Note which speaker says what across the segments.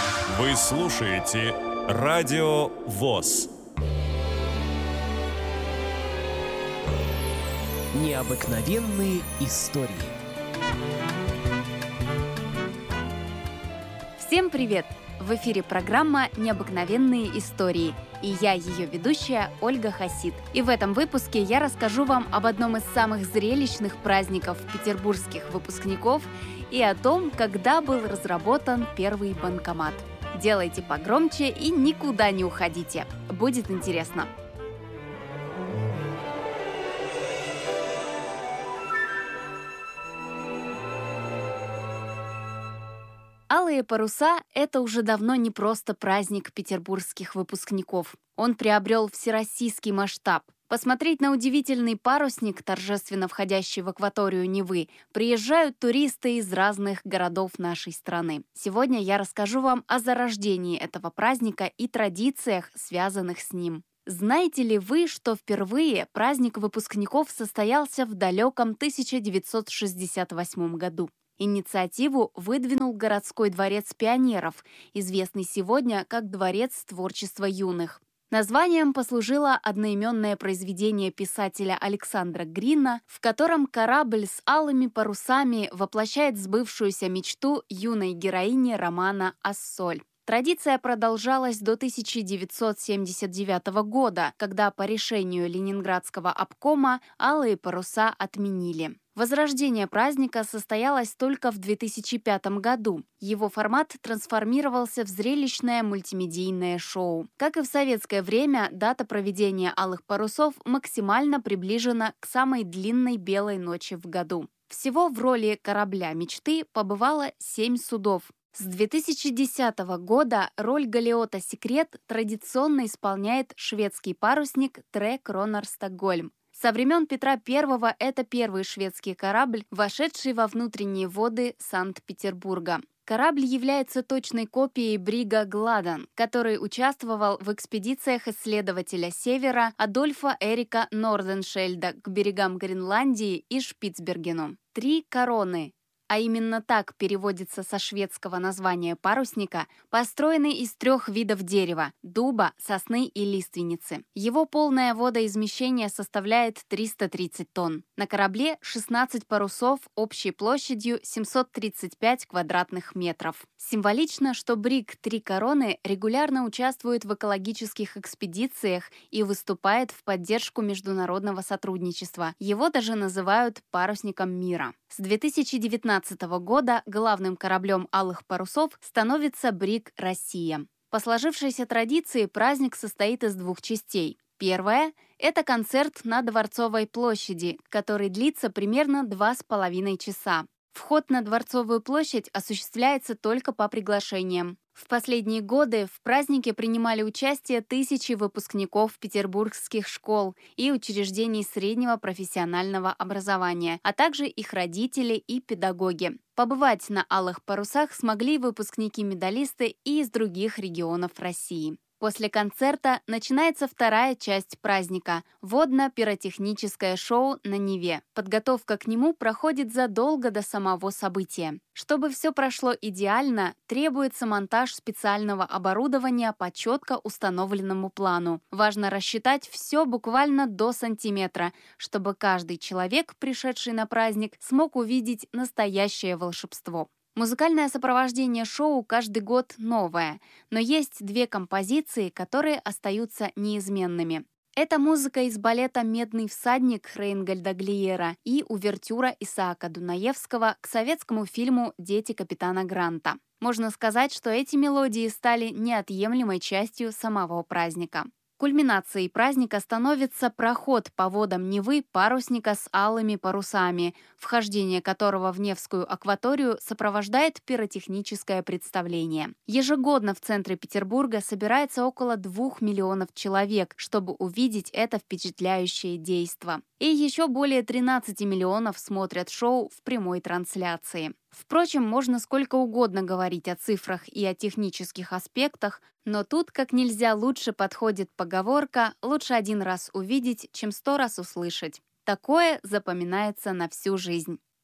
Speaker 1: Вы слушаете Радио ВОС.
Speaker 2: Необыкновенные истории.
Speaker 3: Всем привет! В эфире программа «Необыкновенные истории». И я, ее ведущая, Ольга Хасид. И в этом выпуске я расскажу вам об одном из самых зрелищных праздников петербургских выпускников и о том, когда был разработан первый банкомат. Делайте погромче и никуда не уходите. Будет интересно. Алые паруса – это уже давно не просто праздник петербургских выпускников. Он приобрел всероссийский масштаб. Посмотреть на удивительный парусник, торжественно входящий в акваторию Невы, приезжают туристы из разных городов нашей страны. Сегодня я расскажу вам о зарождении этого праздника и традициях, связанных с ним. Знаете ли вы, что впервые праздник выпускников состоялся в далеком 1968 году? Инициативу выдвинул городской дворец пионеров, известный сегодня как Дворец творчества юных. Названием послужило одноименное произведение писателя Александра Грина, в котором корабль с алыми парусами воплощает сбывшуюся мечту юной героини романа «Ассоль». Традиция продолжалась до 1979 года, когда по решению Ленинградского обкома алые паруса отменили. Возрождение праздника состоялось только в 2005 году. Его формат трансформировался в зрелищное мультимедийное шоу. Как и в советское время, дата проведения алых парусов максимально приближена к самой длинной белой ночи в году. Всего в роли корабля мечты побывало 7 судов. С 2010 года роль галеота «Секрет» традиционно исполняет шведский парусник Tre Kronor Stockholm. Со времен Петра I это первый шведский корабль, вошедший во внутренние воды Санкт-Петербурга. Корабль является точной копией брига «Гладен», который участвовал в экспедициях исследователя Севера Адольфа Эрика Норденшельда к берегам Гренландии и Шпицбергену. 3 короны, а именно так переводится со шведского названия парусника, построенный из 3 видов дерева – дуба, сосны и лиственницы. Его полное водоизмещение составляет 330 тонн. На корабле 16 парусов общей площадью 735 квадратных метров. Символично, что бриг «Три короны» регулярно участвует в экологических экспедициях и выступает в поддержку международного сотрудничества. Его даже называют парусником мира. С 2019 года главным кораблем алых парусов становится бриг «Россия». По сложившейся традиции праздник состоит из 2 частей. Первая – это концерт на Дворцовой площади, который длится примерно 2,5 часа. Вход на Дворцовую площадь осуществляется только по приглашениям. В последние годы в празднике принимали участие тысячи выпускников петербургских школ и учреждений среднего профессионального образования, а также их родители и педагоги. Побывать на алых парусах смогли выпускники-медалисты и из других регионов России. После концерта начинается вторая часть праздника – водно-пиротехническое шоу на Неве. Подготовка к нему проходит задолго до самого события. Чтобы все прошло идеально, требуется монтаж специального оборудования по четко установленному плану. Важно рассчитать все буквально до сантиметра, чтобы каждый человек, пришедший на праздник, смог увидеть настоящее волшебство. Музыкальное сопровождение шоу каждый год новое, но есть 2 композиции, которые остаются неизменными. Это музыка из балета «Медный всадник» Рейнгольда Глиера и увертюра Исаака Дунаевского к советскому фильму «Дети капитана Гранта». Можно сказать, что эти мелодии стали неотъемлемой частью самого праздника. Кульминацией праздника становится проход по водам Невы парусника с алыми парусами, вхождение которого в Невскую акваторию сопровождает пиротехническое представление. Ежегодно в центре Петербурга собирается около 2 миллионов человек, чтобы увидеть это впечатляющее действо. И еще более 13 миллионов смотрят шоу в прямой трансляции. Впрочем, можно сколько угодно говорить о цифрах и о технических аспектах, но тут как нельзя лучше подходит поговорка «лучше 1 раз увидеть, чем 100 раз услышать». Такое запоминается на всю жизнь.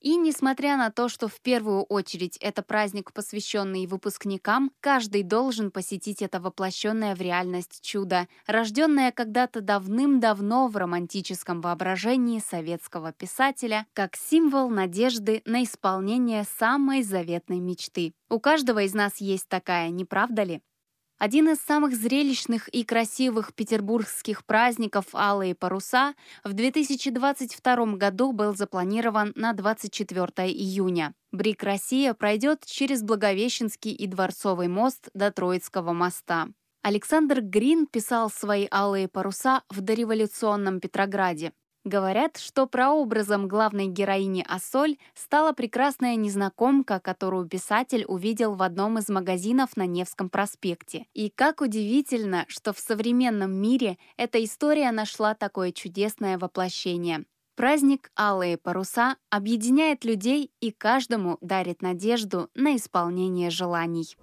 Speaker 3: И несмотря на то, что в первую очередь это праздник, посвященный выпускникам, каждый должен посетить это воплощенное в реальность чудо, рожденное когда-то давным-давно в романтическом воображении советского писателя, как символ надежды на исполнение самой заветной мечты. У каждого из нас есть такая, не правда ли? Один из самых зрелищных и красивых петербургских праздников «Алые паруса» в 2022 году был запланирован на 24 июня. Брик «Россия» пройдет через Благовещенский и Дворцовый мост до Троицкого моста. Александр Грин писал свои «Алые паруса» в дореволюционном Петрограде. Говорят, что прообразом главной героини Ассоль стала прекрасная незнакомка, которую писатель увидел в одном из магазинов на Невском проспекте. И как удивительно, что в современном мире эта история нашла такое чудесное воплощение. Праздник «Алые паруса» объединяет людей и каждому дарит надежду на исполнение желаний.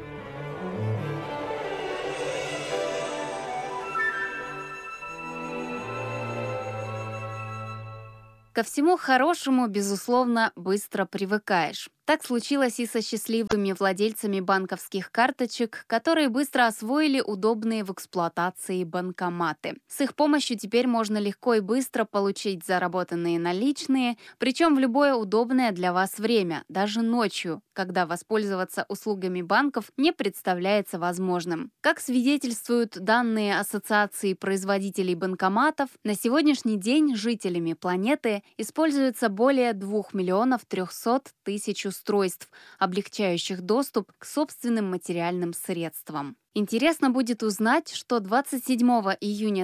Speaker 3: Ко всему хорошему, безусловно, быстро привыкаешь. Так случилось и со счастливыми владельцами банковских карточек, которые быстро освоили удобные в эксплуатации банкоматы. С их помощью теперь можно легко и быстро получить заработанные наличные, причем в любое удобное для вас время, даже ночью, когда воспользоваться услугами банков не представляется возможным. Как свидетельствуют данные Ассоциации производителей банкоматов, на сегодняшний день жителями планеты используется более 2 300 000 устройств, облегчающих доступ к собственным материальным средствам. Интересно будет узнать, что 27 июня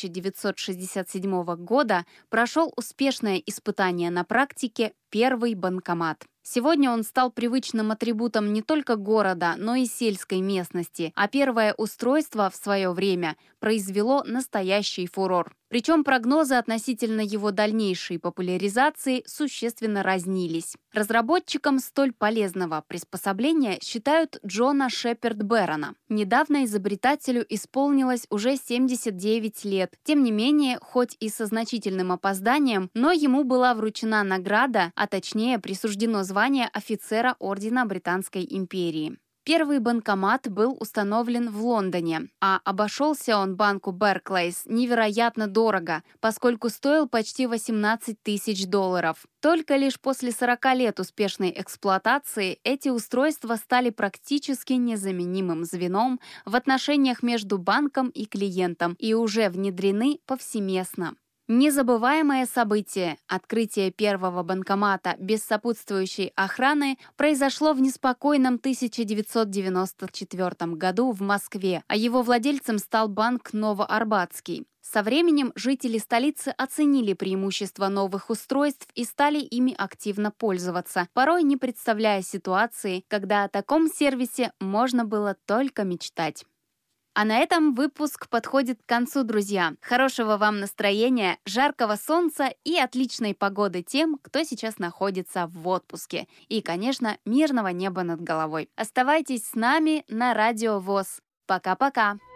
Speaker 3: 1967 года прошел успешное испытание на практике первый банкомат. Сегодня он стал привычным атрибутом не только города, но и сельской местности, а первое устройство в свое время произвело настоящий фурор. Причем прогнозы относительно его дальнейшей популяризации существенно разнились. Разработчиком столь полезного приспособления считают Джона Шепард-Бэрона. Недавно изобретателю исполнилось уже 79 лет. Тем не менее, хоть и со значительным опозданием, но ему была вручена награда, а точнее присуждено звание офицера Ордена Британской империи. Первый банкомат был установлен в Лондоне, а обошелся он банку Barclays невероятно дорого, поскольку стоил почти $18 000. Только лишь после 40 лет успешной эксплуатации эти устройства стали практически незаменимым звеном в отношениях между банком и клиентом и уже внедрены повсеместно. Незабываемое событие, открытие первого банкомата без сопутствующей охраны, произошло в неспокойном 1994 году в Москве, а его владельцем стал банк Новоарбатский. Со временем жители столицы оценили преимущества новых устройств и стали ими активно пользоваться, порой не представляя ситуации, когда о таком сервисе можно было только мечтать. А на этом выпуск подходит к концу, друзья. Хорошего вам настроения, жаркого солнца и отличной погоды тем, кто сейчас находится в отпуске. И, конечно, мирного неба над головой. Оставайтесь с нами на Радио ВОС. Пока-пока!